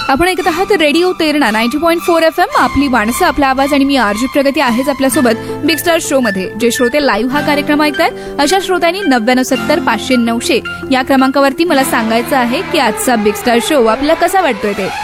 आपण ऐकत आहात रेडिओ तेरणा 90.4 FM. आपली माणसं, आपला आवाज आणि मी आरजी प्रगती आहेच आपल्यासोबत बिग स्टार शो मध्ये. जे श्रोते लाईव्ह हा कार्यक्रम ऐकतात अशा श्रोत्यांनी 9970 500 900 या क्रमांकावरती मला सांगायचं आहे की आजचा बिग स्टार शो आपल्याला कसा वाटतोय ते.